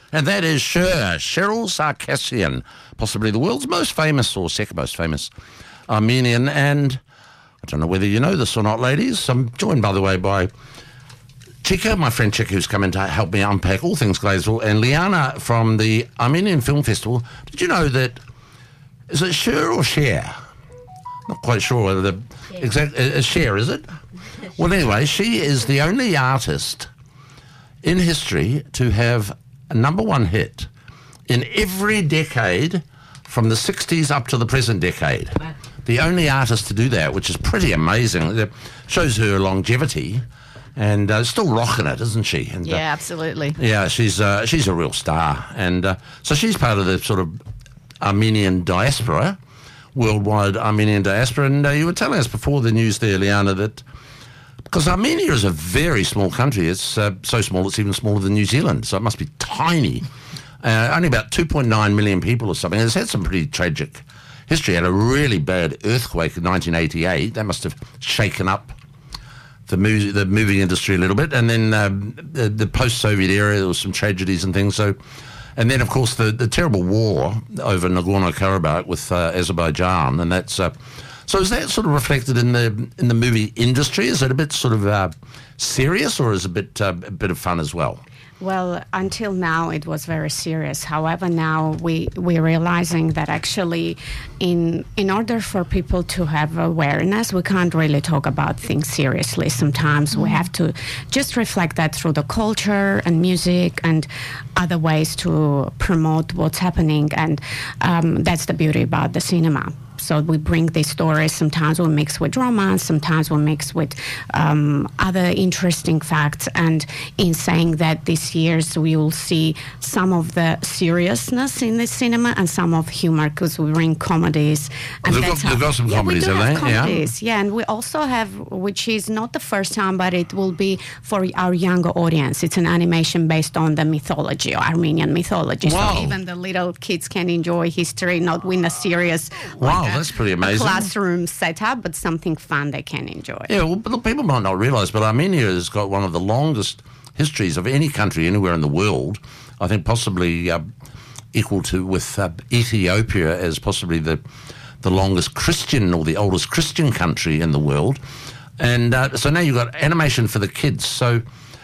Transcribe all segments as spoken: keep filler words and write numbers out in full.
And that is Sher, Cheryl Sarkassian, possibly the world's most famous or second most famous Armenian. And I don't know whether you know this or not, ladies. I'm joined, by the way, by Chika, my friend Chika, who's come in to help me unpack all things Gladesville, and Liana from the Armenian Film Festival. Did you know that, is it Sher or Cher? Not quite sure whether the yeah. exact, uh, Cher, is it? Well, anyway, she is the only artist in history to have a number one hit in every decade from the sixties up to the present decade. Wow. The only artist to do that, which is pretty amazing. It shows her longevity. And uh, still rocking it, isn't she? And, yeah, uh, absolutely. Yeah, she's uh, she's a real star. And uh, so she's part of the sort of Armenian diaspora, worldwide Armenian diaspora. And uh, you were telling us before the news there, Liana, that because Armenia is a very small country. It's uh, so small it's even smaller than New Zealand, so it must be tiny. Uh, only about two point nine million people or something. It's had some pretty tragic history. It had a really bad earthquake in nineteen eighty-eight. That must have shaken up the music, the movie industry a little bit, and then um, the, the post-Soviet era, there was some tragedies and things. So, and then of course the, the terrible war over Nagorno-Karabakh with uh, Azerbaijan, and that's uh, so. Is that sort of reflected in the in the movie industry? Is it a bit sort of uh, serious, or is it a bit uh, a bit of fun as well? Well, until now it was very serious. However, now we we're realizing that actually, in in order for people to have awareness, we can't really talk about things seriously. Sometimes mm-hmm. we have to just reflect that through the culture and music and other ways to promote what's happening, and um, that's the beauty about the cinema. So we bring these stories. Sometimes we mix with romance, sometimes we mix with um, other interesting facts. And in saying that, this year so we will see some of the seriousness in the cinema and some of humor, because we bring comedies. And they've, got, they've got some yeah, comedies, we do have have they? comedies, yeah. yeah. And we also have, which is not the first time, but it will be for our younger audience. It's an animation based on the mythology, Armenian mythology. Wow. So even the little kids can enjoy history, not in a serious... Wow, like a, that's pretty amazing. Classroom setup, but something fun they can enjoy. Yeah, well, look, people might not realise, but Armenia has got one of the longest histories of any country anywhere in the world. I think possibly uh, equal to with uh, Ethiopia as possibly the the longest Christian or the oldest Christian country in the world. And uh, so now you've got animation for the kids. So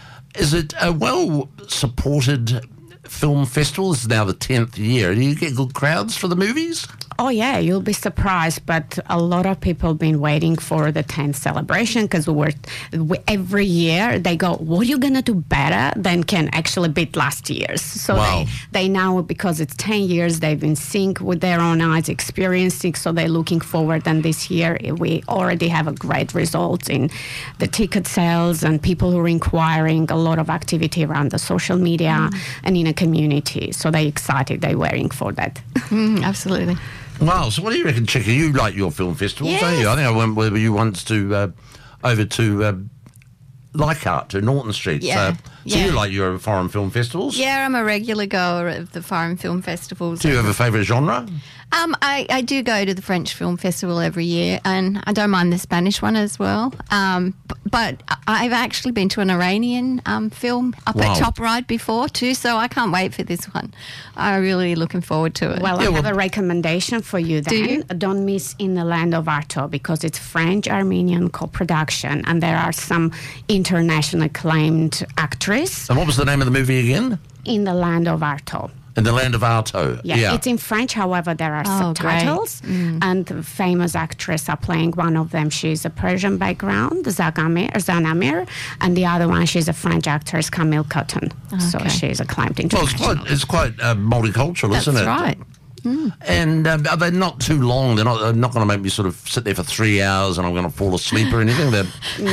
is it a well-supported film festival? This is now the tenth year. Do you get good crowds for the movies? Oh, yeah, you'll be surprised, but a lot of people have been waiting for the tenth celebration, because we were, we, every year they go, what are you going to do better than can actually beat last year's? So wow. they, they now, because it's ten years, they've been sync with their own eyes, experiencing, so they're looking forward. And this year we already have a great result in the ticket sales and people who are inquiring, a lot of activity around the social media mm. and in a community. So they're excited, they're waiting for that. Mm, absolutely. Wow, so what do you reckon, Chika? You like your film festivals, yes. don't you? I think I went with you once to uh, over to uh, Leichhardt, to Norton Street. Yeah. So, so yeah. you like your foreign film festivals? Yeah, I'm a regular goer of the foreign film festivals. Do you have a favourite genre? Um, I, I do go to the French Film Festival every year, and I don't mind the Spanish one as well. Um, b- but I've actually been to an Iranian um, film up wow. at Top Ride before too, so I can't wait for this one. I'm really looking forward to it. Well, yeah, I have well, a recommendation for you then. Do you? Don't miss In the Land of Arto, because it's French-Armenian co-production, and there are some internationally acclaimed actresses. And what was the name of the movie again? In the Land of Arto. In the Land of Arto. Yeah, yeah. It's in French, however, there are Oh, subtitles, mm. and the famous actresses are playing. One of them, she's a Persian background, Zagamir, Zanamir, and the other one, she's a French actress, Camille Cotton. Okay. So she's acclaimed Well, it's internationally. quite, it's quite uh, multicultural, That's isn't it? right. Mm. And um, are they not too long? They're not they're not going to make me sort of sit there for three hours and I'm going to fall asleep or anything? They're,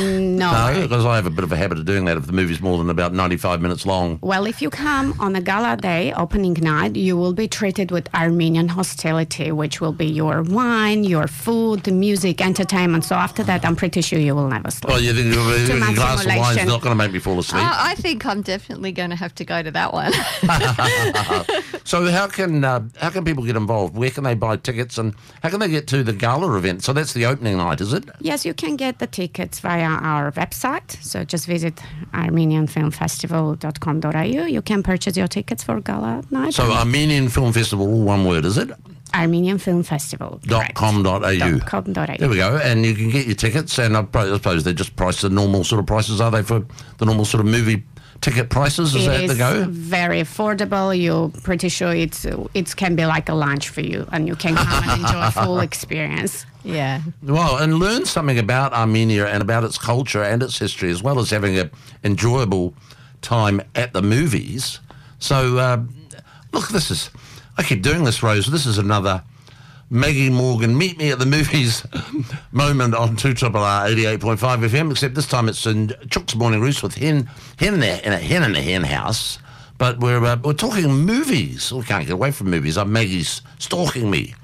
No. no, because I have a bit of a habit of doing that if the movie's more than about ninety-five minutes long. Well, if you come on a gala day, opening night, you will be treated with Armenian hospitality, which will be your wine, your food, music, entertainment. So after that, I'm pretty sure you will never sleep. Well, you think a much glass of wine's simulation. not going to make me fall asleep? I, I think I'm definitely going to have to go to that one. So how can uh, how can people people get involved? Where can they buy tickets, and how can they get to the gala event? So that's the opening night, is it? Yes, you can get the tickets via our website. So just visit armenian film festival dot com dot a u. You can purchase your tickets for gala night. So Armenian Film Festival, all one word, is it? Armenian Film Festival. Dot com dot a u. Dot com dot a u. There we go, and you can get your tickets, and I suppose they're just priced the normal sort of prices, are they, for the normal sort of movie ticket prices? Is it that is the go? Very affordable. You're pretty sure it's it can be like a lunch for you, and you can come and enjoy a full experience. Yeah. Well, and learn something about Armenia and about its culture and its history, as well as having an enjoyable time at the movies. So, uh, look, this is... I keep doing this, Rose. This is another Maggie Morgan Meet Me at the Movies moment on two R R eighty-eight point five F M, except this time it's in Chook's Morning Roost with Hen, hen, there, in a hen in a hen house. But we're uh, we're talking movies. We can't get away from movies. Uh, Maggie's stalking me.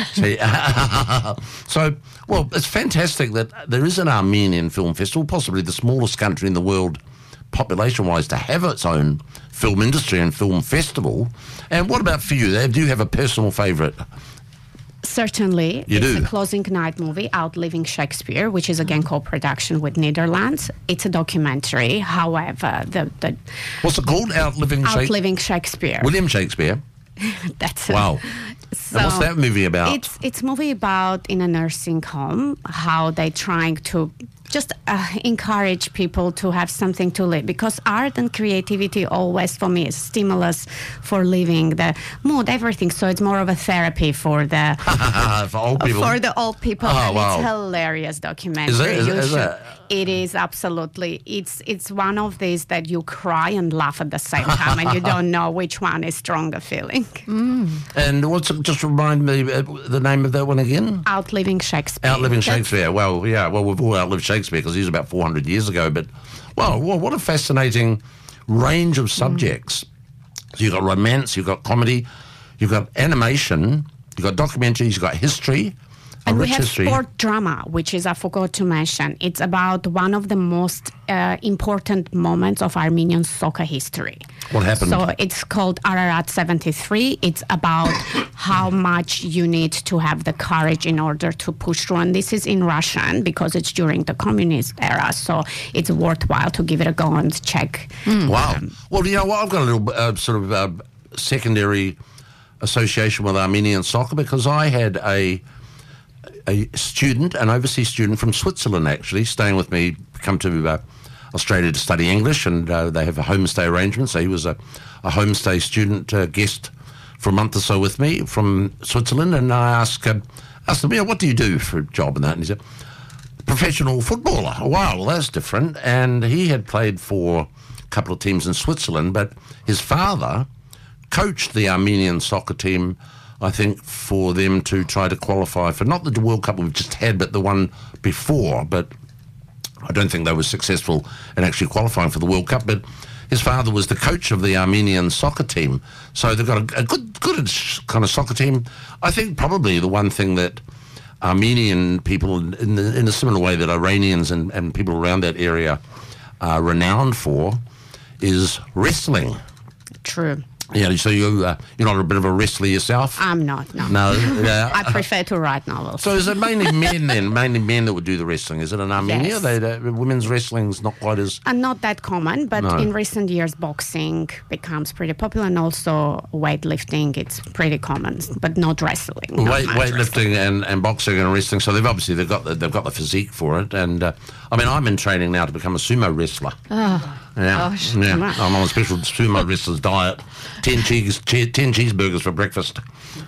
So, well, it's fantastic that there is an Armenian film festival, possibly the smallest country in the world population-wise to have its own film industry and film festival. And what about for you? Do you have a personal favourite? Certainly. You it's do? a closing night movie, Outliving Shakespeare, which is again co-production with Netherlands. It's a documentary. However, the, the What's it called? Outliving Shakespeare? Outliving Shakespeare. William Shakespeare. That's Wow. So and what's that movie about? It's it's movie about in a nursing home how they trying to just uh, encourage people to have something to live, because art and creativity always for me is stimulus for living, the mood, everything. So it's more of a therapy for the for old people. for the old people. Oh, and wow. It's hilarious documentary. Is it? Is it- You is should- it? It is absolutely. It's it's one of these that you cry and laugh at the same time, and you don't know which one is stronger feeling. And what's it, just remind me uh, the name of that one again? Outliving Shakespeare. Outliving That's- Shakespeare. Well, yeah, well, we've all outlived Shakespeare because he was about four hundred years ago. But, well, well what a fascinating range of subjects. So you've got romance, you've got comedy, you've got animation, you've got documentaries, you've got history, a And we rich have history. sport drama, which is, I forgot to mention, it's about one of the most uh, important moments of Armenian soccer history. What happened? So it's called Ararat seventy-three. It's about how much you need to have the courage in order to push through. And this is in Russian because it's during the communist era. So it's worthwhile to give it a go and check. Wow. Well, you know what? I've got a little uh, sort of uh, secondary association with Armenian soccer because I had a a student, an overseas student from Switzerland, actually, staying with me, come to uh, Australia to study English, and uh, they have a homestay arrangement. So he was a, a homestay student uh, guest for a month or so with me from Switzerland, and I asked, uh, asked him, you know, what do you do for a job and that? And he said, professional footballer. Wow, well, that's different. And he had played for a couple of teams in Switzerland, but his father coached the Armenian soccer team, I think, for them to try to qualify for not the World Cup we've just had, but the one before. But I don't think they were successful in actually qualifying for the World Cup. But his father was the coach of the Armenian soccer team. So they've got a, a good, good kind of soccer team. I think probably the one thing that Armenian people, in, the, in a similar way that Iranians and, and people around that area are renowned for, is wrestling. True. Yeah, so you, uh, you're not a bit of a wrestler yourself? I'm not, no. No. Yeah. I prefer to write novels. So is it mainly men then? Mainly men that would do the wrestling? Is it in Armenia? Yes. They, uh, women's wrestling's not quite as... And not that common, but No. in recent years, boxing becomes pretty popular, and also weightlifting, it's pretty common, but not wrestling. not Weight, much weightlifting and, and boxing and wrestling, so they've obviously they've got the, they've got the physique for it. And uh, I mean, I'm in training now to become a sumo wrestler. Oh, Yeah, gosh. yeah. I'm on a special sumo wrestler's diet. Ten cheese, che- ten cheeseburgers for breakfast.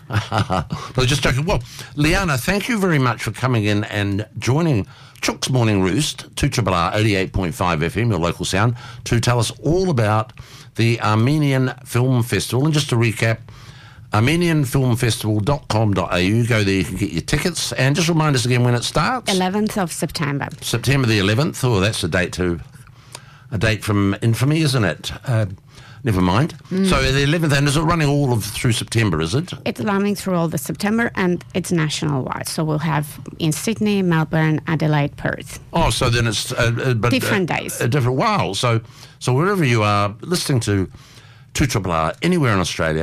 But just joking. Well, Liana, thank you very much for coming in and joining Chook's Morning Roost, two R R R eighty-eight point five F M, your local sound, to tell us all about the Armenian Film Festival. And just to recap, armenian film festival dot com dot a u. Go there, you can get your tickets. And just remind us again when it starts. eleventh of September. September the eleventh. Oh, that's a date too. A date from infamy, isn't it? Uh, never mind. So the eleventh, and is it running all of through September, is it? It's running through all the September, and it's national-wide. So we'll have in Sydney, Melbourne, Adelaide, Perth. Oh, so then it's... Uh, uh, but, Different uh, days. Uh, different, wow. So, so wherever you are listening to two R R R, anywhere in Australia,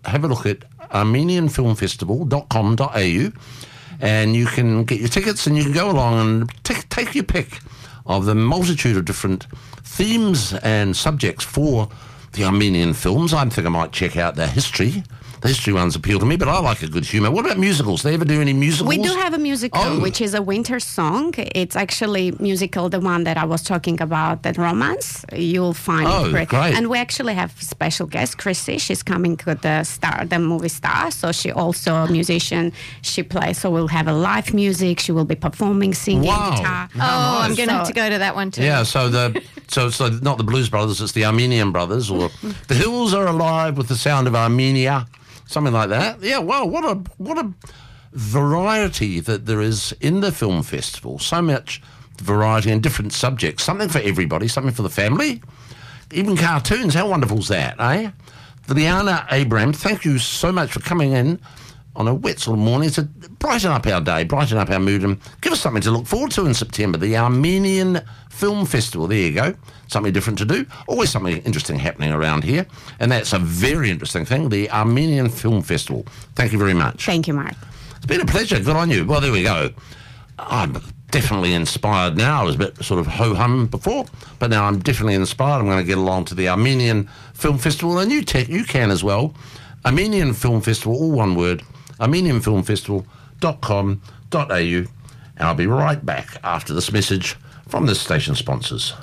have a look at armenian film festival dot com dot a u and you can get your tickets and you can go along and take, take your pick of the multitude of different themes and subjects for the Armenian films. I think I might check out their history. The history ones appeal to me, but I like a good humour. What about musicals? Do they ever do any musicals? We do have a musical, Oh. which is a winter song. It's actually musical, the one that I was talking about, that Romance. You'll find Oh, it great. great. And we actually have special guest, Chrissy. She's coming with the star, the movie star. So she also a musician. She plays. So we'll have a live music. She will be performing, singing, Wow. guitar. Oh, I'm going to So- have to go to that one too. Yeah, so the so it's like not the Blues Brothers, it's the Armenian Brothers, or the hills are alive with the sound of Armenia, something like that. Yeah, well, what a what a variety that there is in the film festival. So much variety and different subjects. Something for everybody, something for the family, even cartoons. How wonderful is that, eh? Liana Abraham, thank you so much for coming in on a wet sort of morning to brighten up our day, brighten up our mood, and give us something to look forward to in September. The Armenian Film Festival. There you go. Something different to do. Always something interesting happening around here. And that's a very interesting thing, the Armenian Film Festival. Thank you very much. Thank you, Mark. It's been a pleasure. Good on you. Well, there we go. I'm definitely inspired now. I was a bit sort of ho-hum before, but now I'm definitely inspired. I'm going to get along to the Armenian Film Festival, and you, te- you can as well. Armenian Film Festival, all one word, armenian film festival dot com dot a u. And I'll be right back after this message from this station sponsors.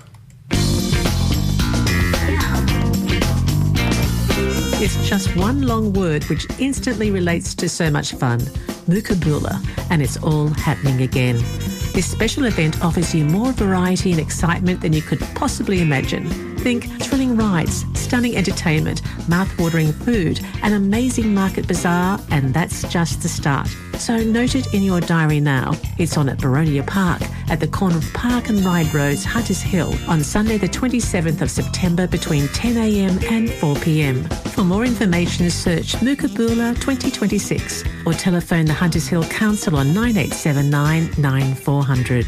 It's just one long word which instantly relates to so much fun. Mukabula, and it's all happening again. This special event offers you more variety and excitement than you could possibly imagine. Think thrilling rides, stunning entertainment, mouth-watering food, an amazing market bazaar, and that's just the start. So note it in your diary now. It's on at Baronia Park, at the corner of Park and Ride Roads, Hunters Hill, on Sunday the twenty-seventh of September between ten a m and four p m. For more information, search Mukabula twenty twenty-six or telephone the Hunters Hill Council on nine eight seven nine, nine four zero zero.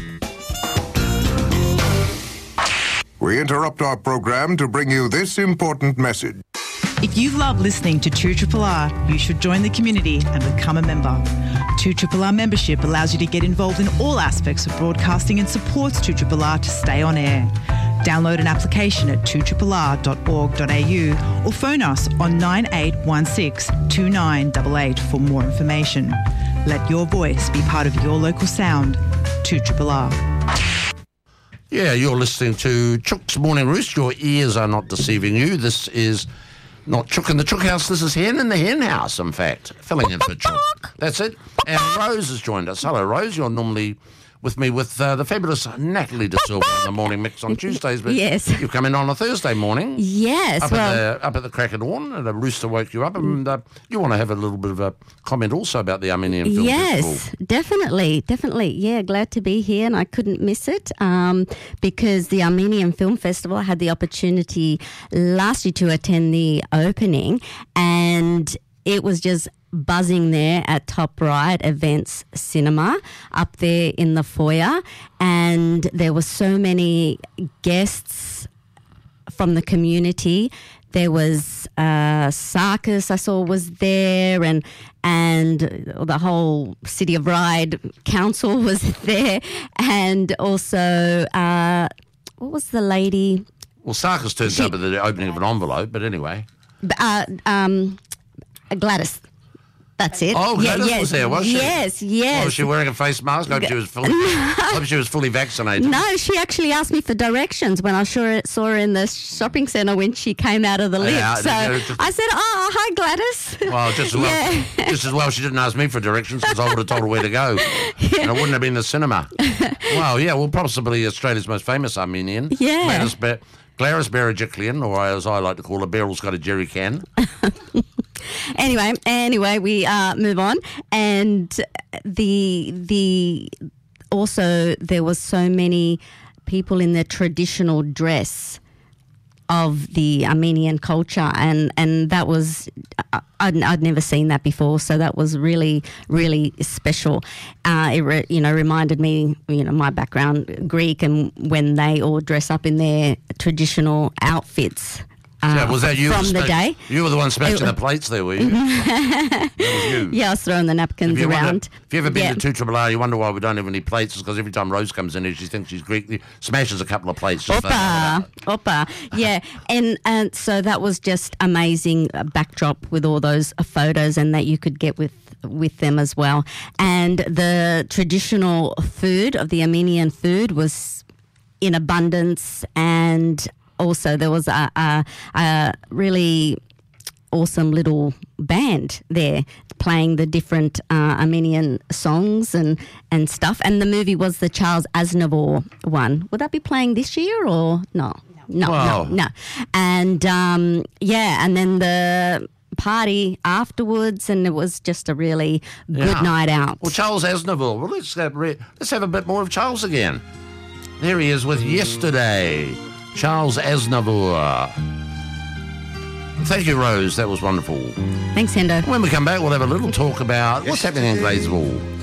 We interrupt our program to bring you this important message. If you love listening to two R R R, you should join the community and become a member. two R R R membership allows you to get involved in all aspects of broadcasting and supports two R R R to stay on air. Download an application at two R R R dot org dot a u or phone us on nine eight one six, two nine eight eight for more information. Let your voice be part of your local sound. two R R R. Yeah, you're listening to Chook's Morning Roost. Your ears are not deceiving you. This is not Chook in the Chook House. This is Hen in the Hen House, in fact. Filling in for Chook. That's it. And Rose has joined us. Hello, Rose. You're normally with me with uh, the fabulous Natalie De Silva in the morning mix on Tuesdays. But Yes. you come in on a Thursday morning. Yes, Up, well, at the, up at the crack of dawn, and a rooster woke you up, and uh, you want to have a little bit of a comment also about the Armenian Film Yes, Festival. definitely, definitely. Yeah, glad to be here, and I couldn't miss it um, because the Armenian Film Festival, I had the opportunity last year to attend the opening, and it was just buzzing there at Top Right Events Cinema up there in the foyer, and there were so many guests from the community. There was uh, Sarkis I saw was there, and and the whole City of Ryde Council was there, and also uh, what was the lady? Well, Sarkis turns She- up at the opening of an envelope, but anyway. Uh, um, Gladys. That's it. Oh, Yeah, Gladys yes, was there, was she? Yes, yes. Oh, was she wearing a face mask? I hope she was fully, I hope she was fully vaccinated. No, she actually asked me for directions when I saw her, saw her in the shopping centre when she came out of the lift. Yeah, so yeah, just- I said, "Oh, hi, Gladys." Well, just as well, Yeah. just as well she didn't ask me for directions because I would have told her where to go. And it wouldn't have been the cinema. Well, yeah, well, possibly Australia's most famous Armenian. Yeah. Gladys, Be- Gladys Berejiklian, or as I like to call her, Beryl's got a jerry can. Anyway, anyway, we uh, move on, and the the also there was so many people in their traditional dress of the Armenian culture, and, and that was I'd, I'd never seen that before, so that was really really special. Uh, it re, you know reminded me, you know, my background Greek, and when they all dress up in their traditional outfits. uh, Yeah, was that you from the smash- day. You were the one smashing It- the plates there, were you? That was you. Yeah, I was throwing the napkins If you, around. wonder, if you ever been Yeah. to two Triple R, you wonder why we don't have any plates. It's because every time Rose comes in here, she thinks she's Greek, smashes a couple of plates. Just Oppa, oppa, yeah, and and so that was just amazing uh, backdrop with all those uh, photos, and that you could get with with them as well. And the traditional food of the Armenian food was in abundance, and also there was a, a, a really awesome little band there playing the different uh, Armenian songs and, and stuff. And the movie was the Charles Aznavour one. Would that be playing this year or no? No, Wow. no, no. And um, yeah, and then the party afterwards, and it was just a really good Yeah. night out. Well, Charles Aznavour. Well, let's have, re- let's have a bit more of Charles again. There he is with Yesterday. Charles Aznavour. Thank you, Rose. That was wonderful. Thanks, Hendo. When we come back, we'll have a little talk about what's happening in Gladesville.